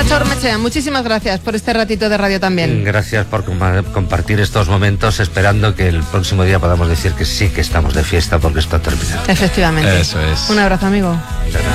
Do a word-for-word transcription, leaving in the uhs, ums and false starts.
Chacho Ormechea, muchísimas gracias por este ratito de radio también. Gracias por com- compartir estos momentos, esperando que el próximo día podamos decir que sí que estamos de fiesta porque esto ha terminado. Efectivamente. Eso es. Un abrazo, amigo.